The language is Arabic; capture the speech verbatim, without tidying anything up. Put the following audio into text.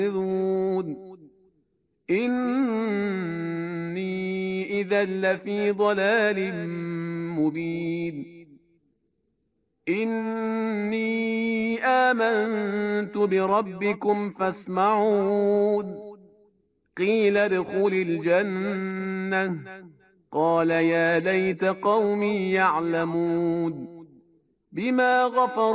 إني إذا لفي ضلال مبين إني آمنت بربكم فاسمعون قيل ادخل الجنة قال يا ليت قومي يعلمون بما غفر